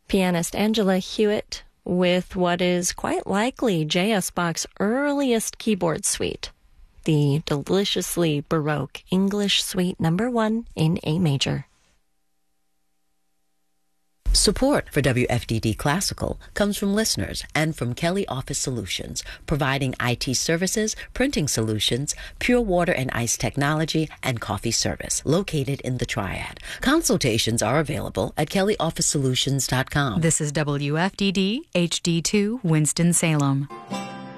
Pianist Angela Hewitt with what is quite likely J.S. Bach's earliest keyboard suite, the deliciously Baroque English Suite No. 1 in A major. Support for WFDD Classical comes from listeners and from Kelly Office Solutions, providing IT services, printing solutions, pure water and ice technology, and coffee service, located in the Triad. Consultations are available at kellyofficesolutions.com. This is WFDD HD2 Winston-Salem.